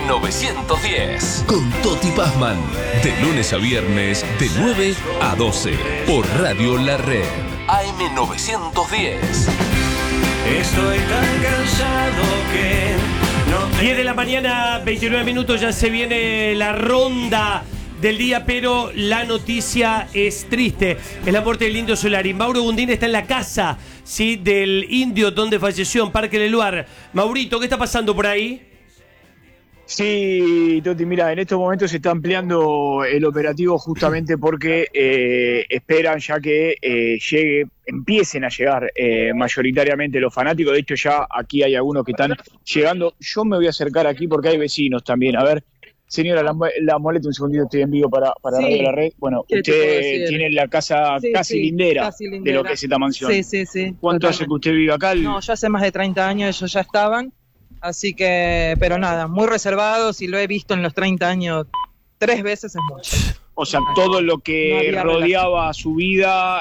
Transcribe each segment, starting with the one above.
AM910 con Toti Pazman, de lunes a viernes de 9 a 12 por Radio La Red. AM910. Estoy tan cansado que no 10 de la mañana, 29 minutos, ya se viene la ronda del día, pero la noticia es triste. Es la muerte del Indio Solari. Mauro Gundín está en la casa, ¿sí?, del Indio, donde falleció, en Parque Leluar. Maurito, ¿qué está pasando por ahí? Sí, Toti, mira, en estos momentos se está ampliando el operativo justamente porque esperan ya que empiecen a llegar mayoritariamente los fanáticos. De hecho, ya aquí hay algunos que están llegando. Yo me voy a acercar aquí porque hay vecinos también. A ver, señora, la molesta un segundito, estoy en vivo para Sí. Radio La Red. Bueno, usted tiene la casa casi lindera de lo que es esta mansión. Sí. ¿Cuánto hace que usted vive acá? No, ya hace más de 30 años ellos ya estaban, así que, pero nada, muy reservados, y lo he visto en los 30 años 3 veces es mucho. O sea, todo lo No que había rodeaba su vida,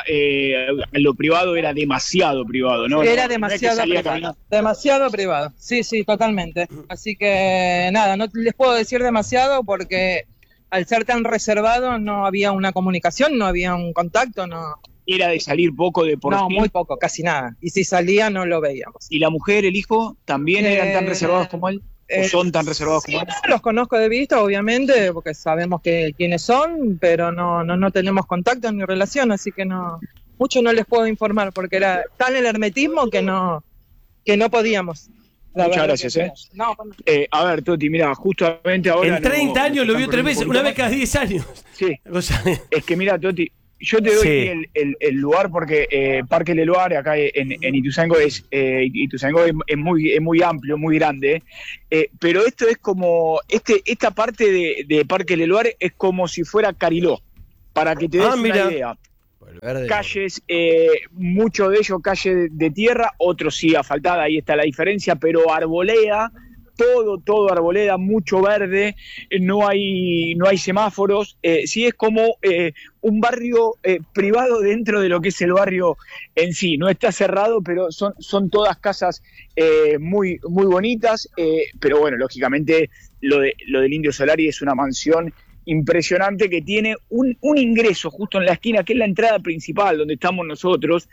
lo privado era demasiado privado, ¿no? Era No es que demasiado salía privado. caminando. Demasiado privado. Sí, totalmente. Así que nada, no les puedo decir demasiado porque al ser tan reservado no había una comunicación, no había un contacto, no. Era de salir poco de por No, sí. muy poco, casi nada. Y si salía no lo veíamos. ¿Y la mujer, el hijo, también eran tan reservados como él? ¿O son tan reservados como él? Los conozco de vista, obviamente, porque sabemos quiénes son, pero no tenemos contacto ni relación, así que mucho no les puedo informar, porque era tal el hermetismo que no podíamos. Muchas gracias, No, a ver, Toti, mira, justamente ahora... En 30 años lo vio 3 veces, una vez cada 10 años. Sí, O sea, es que mira, Toti, yo te doy Sí. el lugar porque Parque Leluar, acá en Ituzaingó, Ituzaingó es muy amplio, muy grande, pero esto es como, esta parte de Parque Leluar es como si fuera Cariló, para que te des una idea. Calles, muchos de ellos calles de tierra, otros sí asfaltada, ahí está la diferencia, pero arboleda, todo arboleda, mucho verde, no hay semáforos, sí es como un barrio privado dentro de lo que es el barrio en sí. No está cerrado, pero son todas casas muy bonitas, pero bueno, lógicamente lo del Indio Solari es una mansión impresionante que tiene un ingreso justo en la esquina, que es la entrada principal donde estamos nosotros.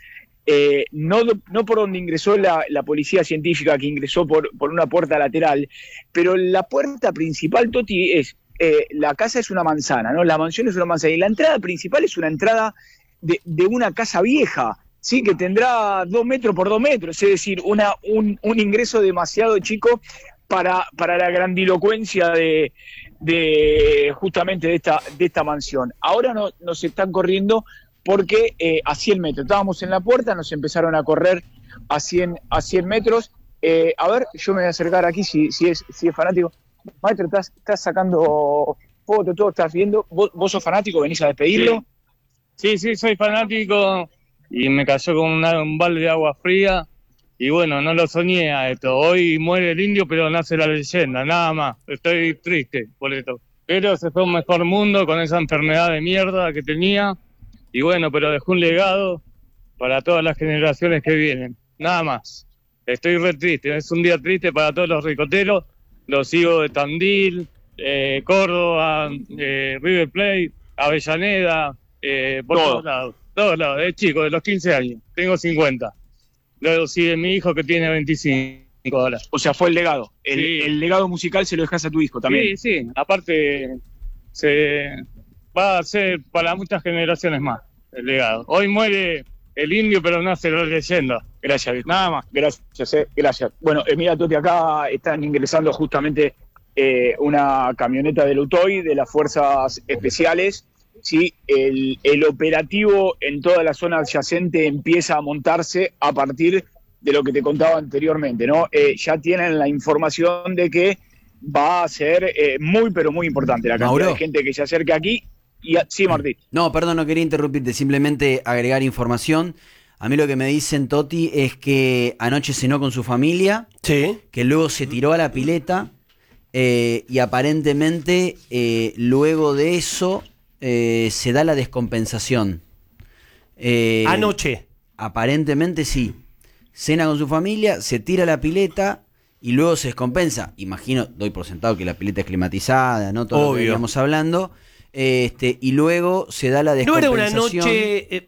No por donde ingresó la policía científica, que ingresó por una puerta lateral, pero la puerta principal, Toti, es la casa es una manzana, ¿no? La mansión es una manzana, y la entrada principal es una entrada de una casa vieja, ¿sí? Que tendrá 2 metros por 2 metros, es decir, un ingreso demasiado chico para la grandilocuencia de justamente de esta mansión. Ahora nos están corriendo porque a 100 metros, estábamos en la puerta, nos empezaron a correr a 100 metros. A ver, yo me voy a acercar aquí si es fanático. Maestro, estás sacando fotos, todo estás viendo. ¿Vos sos fanático? ¿Venís a despedirlo? Sí, soy fanático y me cayó con un balde de agua fría. Y bueno, no lo soñé a esto. Hoy muere el indio, pero nace la leyenda, nada más. Estoy triste por esto. Pero se fue a un mejor mundo con esa enfermedad de mierda que tenía. Y bueno, pero dejó un legado para todas las generaciones que vienen. Nada más. Estoy re triste. Es un día triste para todos los ricoteros. Los sigo de Tandil, Córdoba, River Plate, Avellaneda, por todos lados. Todos lados, de chico, de los 15 años. Tengo 50. Luego sigue mi hijo que tiene 25 ahora. O sea, fue el legado. Sí. El legado musical se lo dejas a tu hijo también. Sí. Aparte, va a ser para muchas generaciones más el legado. Hoy muere el indio, pero nace la leyenda. Gracias, viejo. Nada más. Gracias. Bueno, mira, Toti, acá están ingresando justamente una camioneta del UTOI, de las Fuerzas Especiales. Sí, el operativo en toda la zona adyacente empieza a montarse a partir de lo que te contaba anteriormente, ¿no? Ya tienen la información de que va a ser muy, pero muy importante la cantidad Mauro, de gente que se acerque aquí. Sí, Martín. No, perdón, no quería interrumpirte, simplemente agregar información. A mí lo que me dicen, Toti, es que anoche cenó con su familia, sí, que luego se tiró a la pileta y aparentemente luego de eso se da la descompensación. Anoche. Aparentemente sí. Cena con su familia, se tira a la pileta y luego se descompensa. Imagino, doy por sentado que la pileta es climatizada, ¿no? Todo lo que veníamos hablando. Y luego se da la descompensación. No era una noche,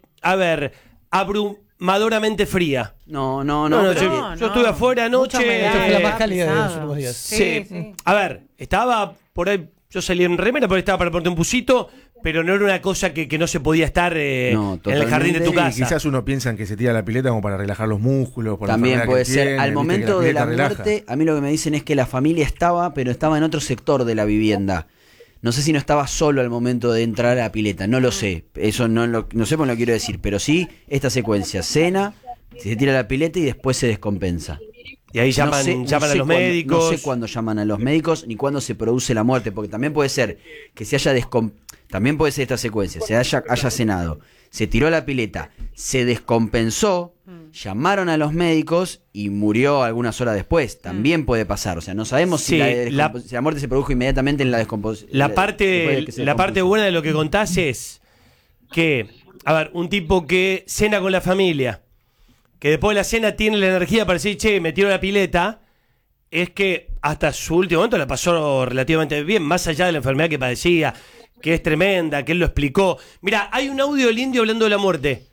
abrumadoramente fría. No. Yo estuve afuera anoche. Esta fue la más cálida de los últimos días. Sí. A ver, estaba por ahí, yo salí en remera, por ahí estaba para ponerte un busito, pero no era una cosa que no se podía estar en el jardín de tu casa. Y quizás uno piensa que se tira la pileta como para relajar los músculos. Por También la puede que ser. tiene, Al momento de la relaja. muerte, a mí lo que me dicen es que la familia estaba, pero estaba en otro sector de la vivienda. No sé si no estaba solo al momento de entrar a la pileta, no lo sé. Eso no sé, pues no lo quiero decir, pero sí esta secuencia: cena, se tira la pileta y después se descompensa. Y ahí llaman a los médicos. No sé cuándo llaman a los médicos ni cuándo se produce la muerte, porque también puede ser que se haya también puede ser esta secuencia: se haya cenado, se tiró a la pileta, se descompensó, llamaron a los médicos y murió algunas horas después. También puede pasar. O sea, no sabemos si la muerte se produjo inmediatamente en la descomposición. La parte buena de lo que contás es que, un tipo que cena con la familia, que después de la cena tiene la energía para decir, che, me tiro la pileta, es que hasta su último momento la pasó relativamente bien, más allá de la enfermedad que padecía, que es tremenda, que él lo explicó. Mira, hay un audio del indio hablando de la muerte.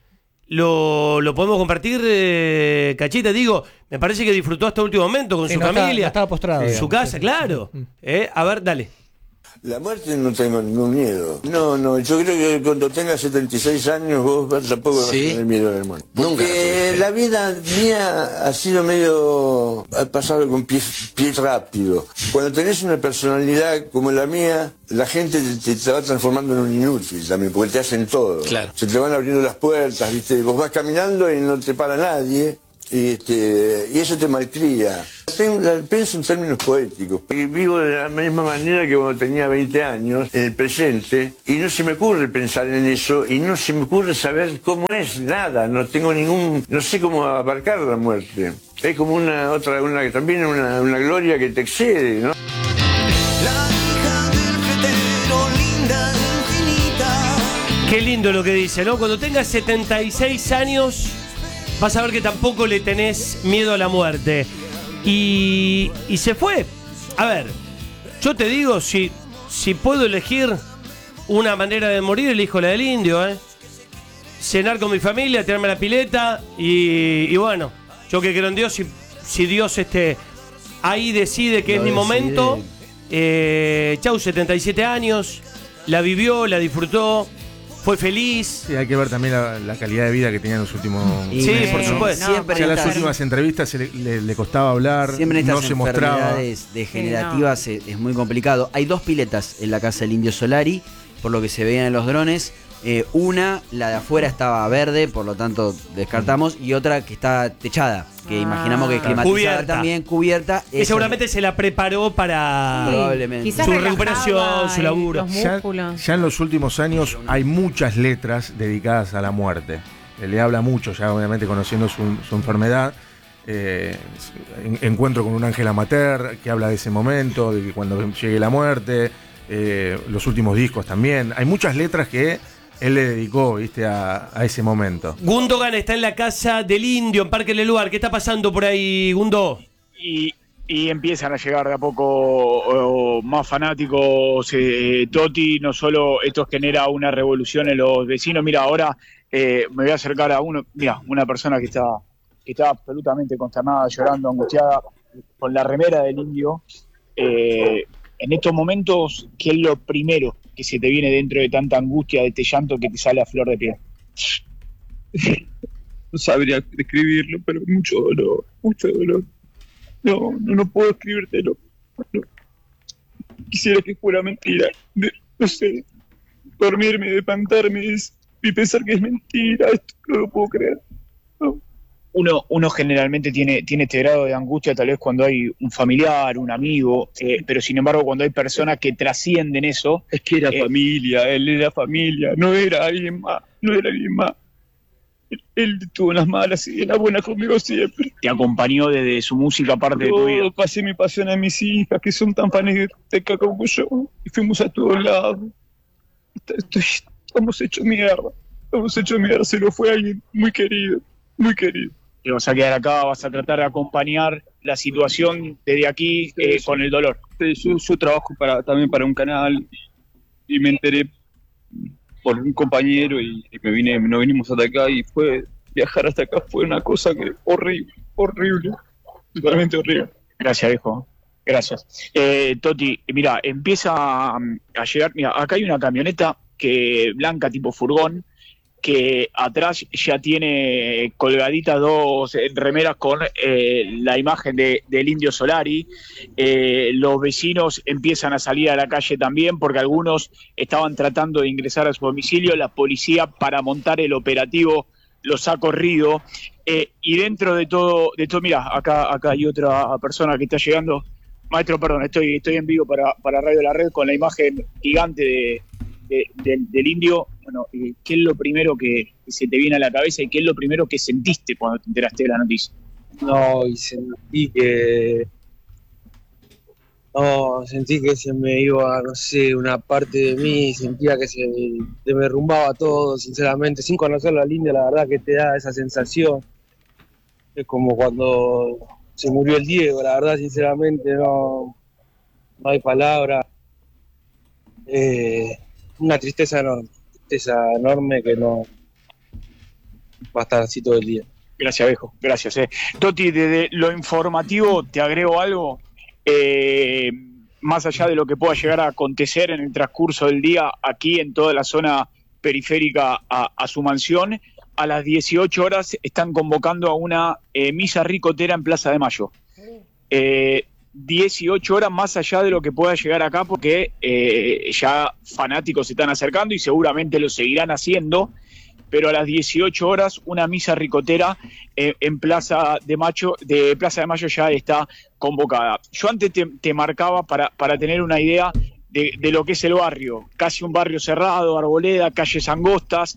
¿Lo podemos compartir, Cachita? Digo, me parece que disfrutó hasta el último momento con su familia. Estaba postrado. En su casa, claro. A ver, dale. La muerte no tengo ningún miedo. No, yo creo que cuando tengas 76 años vos tampoco vas a tener miedo del muerte. Porque la vida mía ha sido medio... ha pasado con pie rápido. Cuando tenés una personalidad como la mía, la gente te va transformando en un inútil también, porque te hacen todo. Claro. Se te van abriendo las puertas, ¿viste? Vos vas caminando y no te para nadie. Y eso te malcría. Pienso en términos poéticos. Vivo de la misma manera que cuando tenía 20 años, en el presente, y no se me ocurre pensar en eso, y no se me ocurre saber cómo es nada. No sé cómo abarcar la muerte. Es como también una gloria que te excede, ¿no? La hija del fletero, linda, infinita. Qué lindo lo que dice, ¿no? Cuando tengas 76 años... vas a ver que tampoco le tenés miedo a la muerte. Y se fue. A ver, yo te digo, si puedo elegir una manera de morir, elijo la del indio, cenar con mi familia, tirarme la pileta y bueno, yo que creo en Dios, si Dios ahí decide que es mi momento, chau, 77 años, la vivió, la disfrutó, fue feliz. Sí, hay que ver también la calidad de vida que tenía en los últimos meses. Por supuesto. Siempre en las últimas entrevistas le costaba hablar, siempre en estas no se mostraba. Enfermedades degenerativas es muy complicado. Hay 2 piletas en la casa del Indio Solari, por lo que se veían en los drones. Una, la de afuera estaba verde, por lo tanto descartamos, y otra que está techada, que imaginamos que es climatizada también, cubierta. Que seguramente se la preparó para probablemente su recuperación, su laburo. Ya en los últimos años hay muchas letras dedicadas a la muerte. Le habla mucho, ya obviamente conociendo su enfermedad. Encuentro con un ángel amateur que habla de ese momento, de que cuando llegue la muerte. Los últimos discos también. Hay muchas letras que él le dedicó, ¿viste? A ese momento. Gundogan está en la casa del indio, en Parque Leluar. ¿Qué está pasando por ahí, Gundo? Y empiezan a llegar de a poco más fanáticos. Toti, no solo esto genera una revolución en los vecinos. Mira, ahora me voy a acercar a una persona que está absolutamente consternada, llorando, angustiada, con la remera del indio. En estos momentos, ¿qué es lo primero que se te viene dentro de tanta angustia, de este llanto que te sale a flor de piel? No sabría describirlo, pero mucho dolor, mucho dolor. No puedo escribírtelo. No. Quisiera que fuera mentira. No sé, dormirme, espantarme y pensar que es mentira. Esto no lo puedo creer. No. Uno generalmente tiene este grado de angustia tal vez cuando hay un familiar, un amigo, pero sin embargo cuando hay personas que trascienden eso... Es que era familia, él era familia, no era alguien más. Él estuvo en las malas y en las buenas conmigo siempre. Te acompañó desde su música, aparte de tu vida. Pasé mi pasión a mis hijas, que son tan fanáticas como yo, y fuimos a todos lados. Estamos hechos mierda, se lo fue alguien muy querido, muy querido. ¿Te vas a quedar acá? ¿Vas a tratar de acompañar la situación desde aquí con el dolor? Yo trabajo también para un canal y me enteré por un compañero y nos vinimos hasta acá y viajar hasta acá fue una cosa que horrible, totalmente horrible. Gracias, viejo. Gracias. Toti, mira, empieza a llegar, mira, acá hay una camioneta blanca tipo furgón, que atrás ya tiene colgaditas 2 remeras con la imagen del Indio Solari. Los vecinos empiezan a salir a la calle también porque algunos estaban tratando de ingresar a su domicilio. La policía, para montar el operativo, los ha corrido. Y dentro de todo, mira, acá hay otra persona que está llegando. Maestro, perdón, estoy en vivo para Radio La Red con la imagen gigante del Indio. Bueno, ¿qué es lo primero que se te viene a la cabeza y qué es lo primero que sentiste cuando te enteraste de la noticia? Sentí que se me iba, no sé, una parte de mí, sentía que se me derrumbaba todo, sinceramente, sin conocer la línea, la verdad que te da esa sensación. Es como cuando se murió el Diego, la verdad, sinceramente, no hay palabras. Una tristeza enorme que no va a estar así todo el día. Gracias, viejo, gracias. Toti, desde lo informativo te agrego algo, más allá de lo que pueda llegar a acontecer en el transcurso del día aquí en toda la zona periférica a su mansión. A las 18 horas están convocando a una misa ricotera en Plaza de Mayo. 18 horas más allá de lo que pueda llegar acá, porque ya fanáticos se están acercando y seguramente lo seguirán haciendo, pero a las 18 horas una misa ricotera en Plaza de Mayo ya está convocada. Yo antes te marcaba para tener una idea de lo que es el barrio, casi un barrio cerrado, arboleda, calles angostas,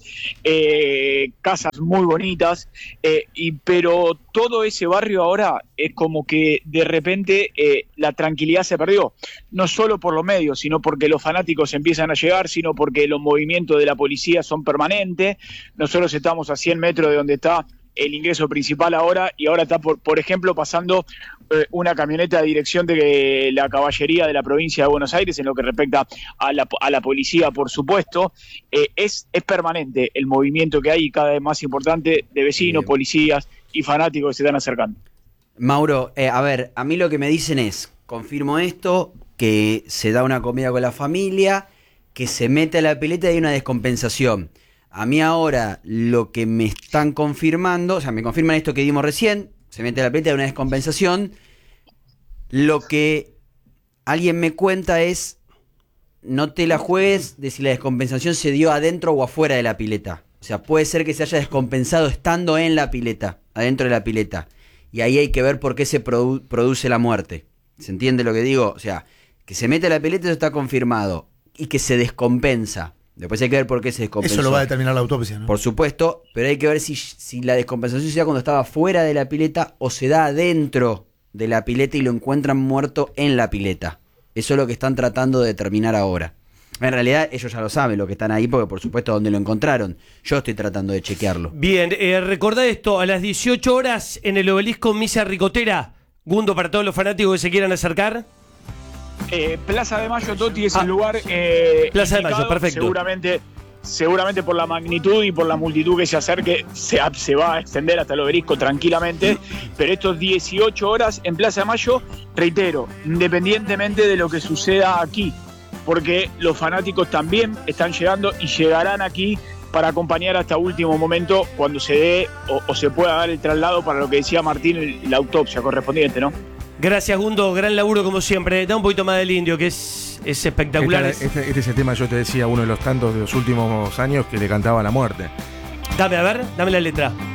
casas muy bonitas, pero todo ese barrio ahora es como que de repente la tranquilidad se perdió, no solo por los medios, sino porque los fanáticos empiezan a llegar, sino porque los movimientos de la policía son permanentes. Nosotros estamos a 100 metros de donde está el ingreso principal ahora, y ahora está, por ejemplo, pasando una camioneta de dirección de la caballería de la provincia de Buenos Aires en lo que respecta a la policía, por supuesto. Es permanente el movimiento que hay y cada vez más importante de vecinos, policías y fanáticos que se están acercando. Mauro, a ver, a mí lo que me dicen es, confirmo esto, que se da una comida con la familia, que se mete a la pileta y hay una descompensación. A mí ahora lo que me están confirmando, o sea, me confirman esto que dimos recién, se mete a la pileta y hay una descompensación. Lo que alguien me cuenta es, no te la juegues de si la descompensación se dio adentro o afuera de la pileta. O sea, puede ser que se haya descompensado estando en la pileta, adentro de la pileta. Y ahí hay que ver por qué se produce la muerte. ¿Se entiende lo que digo? O sea, que se mete a la pileta, eso está confirmado. Y que se descompensa. Después hay que ver por qué se descompensó. Eso lo va a determinar la autopsia, ¿no? Por supuesto, pero hay que ver si la descompensación se da cuando estaba fuera de la pileta o se da adentro de la pileta y lo encuentran muerto en la pileta. Eso es lo que están tratando de determinar ahora. En realidad ellos ya lo saben, lo que están ahí, porque por supuesto donde lo encontraron. Yo estoy tratando de chequearlo. Bien, recordá esto, a las 18 horas en el Obelisco Misa Ricotera. Gundo, para todos los fanáticos que se quieran acercar. Plaza de Mayo, Toti, es el lugar Plaza indicado. de Mayo, perfecto. Seguramente por la magnitud y por la multitud que se acerque, se va a extender hasta el Obelisco tranquilamente, pero estos 18 horas en Plaza de Mayo, reitero, independientemente de lo que suceda aquí, porque los fanáticos también están llegando y llegarán aquí para acompañar hasta último momento cuando se dé o se pueda dar el traslado para lo que decía Martín, la autopsia correspondiente, ¿no? Gracias, Gundo, gran laburo como siempre. Da un poquito más del Indio, que es espectacular. Este es el tema, yo te decía, uno de los tantos de los últimos años que le cantaba la muerte. Dame la letra.